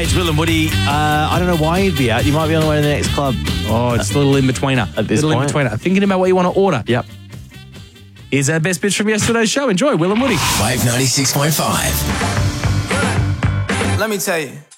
Hey, it's Will and Woody. I don't know why you'd be out. You might be on the way to the next club. Oh, it's a little in-betweener. At this point. In-betweener. Thinking about what you want to order. Yep. Here's our best bits from yesterday's show. Enjoy, Will and Woody. Wave 96.5. Let me tell you.